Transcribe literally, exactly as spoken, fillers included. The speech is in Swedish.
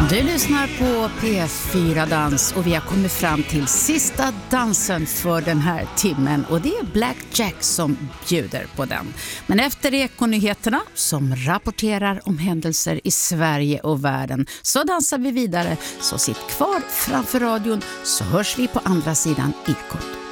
Du lyssnar på P fyra Dans och vi har kommit fram till sista dansen för den här timmen och det är Black Jack som bjuder på den. Men efter ekonyheterna som rapporterar om händelser i Sverige och världen så dansar vi vidare, så sitt kvar framför radion så hörs vi på andra sidan ekot.